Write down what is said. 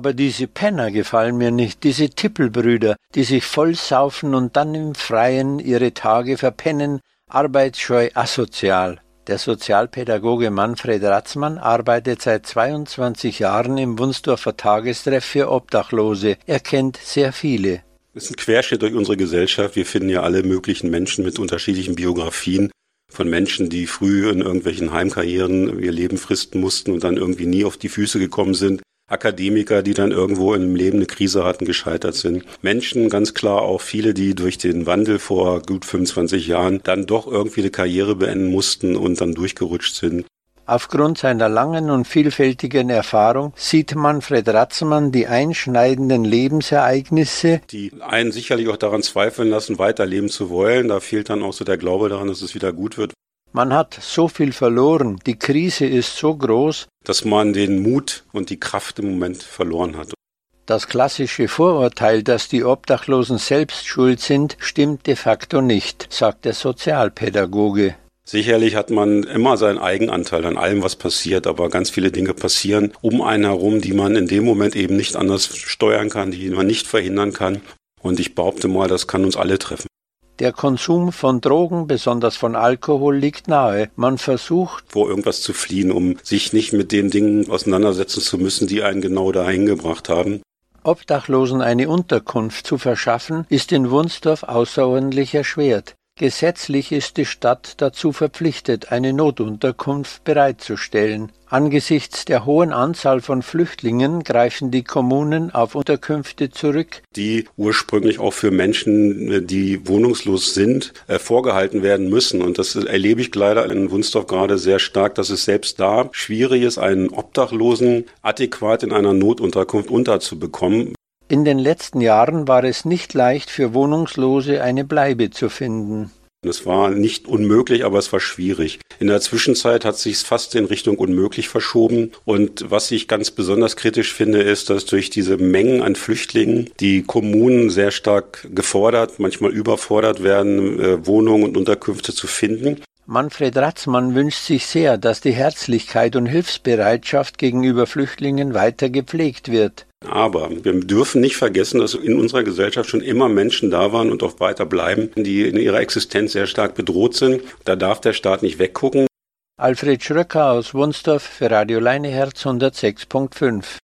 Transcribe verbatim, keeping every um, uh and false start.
Aber diese Penner gefallen mir nicht, diese Tippelbrüder, die sich vollsaufen und dann im Freien ihre Tage verpennen, arbeitsscheu, asozial. Der Sozialpädagoge Manfred Ratzmann arbeitet seit zweiundzwanzig Jahren im Wunsdorfer Tagestreff für Obdachlose. Er kennt sehr viele. Es ist ein Querschnitt durch unsere Gesellschaft. Wir finden ja alle möglichen Menschen mit unterschiedlichen Biografien. Von Menschen, die früh in irgendwelchen Heimkarrieren ihr Leben fristen mussten und dann irgendwie nie auf die Füße gekommen sind. Akademiker, die dann irgendwo im Leben eine Krise hatten, gescheitert sind. Menschen, ganz klar auch viele, die durch den Wandel vor gut fünfundzwanzig Jahren dann doch irgendwie eine Karriere beenden mussten und dann durchgerutscht sind. Aufgrund seiner langen und vielfältigen Erfahrung sieht Manfred Ratzmann die einschneidenden Lebensereignisse, die einen sicherlich auch daran zweifeln lassen, weiterleben zu wollen. Da fehlt dann auch so der Glaube daran, dass es wieder gut wird. Man hat so viel verloren, die Krise ist so groß, dass man den Mut und die Kraft im Moment verloren hat. Das klassische Vorurteil, dass die Obdachlosen selbst schuld sind, stimmt de facto nicht, sagt der Sozialpädagoge. Sicherlich hat man immer seinen Eigenanteil an allem, was passiert, aber ganz viele Dinge passieren um einen herum, die man in dem Moment eben nicht anders steuern kann, die man nicht verhindern kann. Und ich behaupte mal, das kann uns alle treffen. Der Konsum von Drogen, besonders von Alkohol, liegt nahe. Man versucht, vor irgendwas zu fliehen, um sich nicht mit den Dingen auseinandersetzen zu müssen, die einen genau dahin gebracht haben. Obdachlosen eine Unterkunft zu verschaffen, ist in Wunsdorf außerordentlich erschwert. Gesetzlich ist die Stadt dazu verpflichtet, eine Notunterkunft bereitzustellen. Angesichts der hohen Anzahl von Flüchtlingen greifen die Kommunen auf Unterkünfte zurück, die ursprünglich auch für Menschen, die wohnungslos sind, vorgehalten werden müssen. Und das erlebe ich leider in Wunsdorf gerade sehr stark, dass es selbst da schwierig ist, einen Obdachlosen adäquat in einer Notunterkunft unterzubekommen. In den letzten Jahren war es nicht leicht für Wohnungslose eine Bleibe zu finden. Es war nicht unmöglich, aber es war schwierig. In der Zwischenzeit hat sich es fast in Richtung unmöglich verschoben. Und was ich ganz besonders kritisch finde, ist, dass durch diese Mengen an Flüchtlingen die Kommunen sehr stark gefordert, manchmal überfordert werden, Wohnungen und Unterkünfte zu finden. Manfred Ratzmann wünscht sich sehr, dass die Herzlichkeit und Hilfsbereitschaft gegenüber Flüchtlingen weiter gepflegt wird. Aber wir dürfen nicht vergessen, dass in unserer Gesellschaft schon immer Menschen da waren und auch weiter bleiben, die in ihrer Existenz sehr stark bedroht sind. Da darf der Staat nicht weggucken. Alfred Schröcker aus Wunsdorf für Radio Leineherz hundertsechs Komma fünf.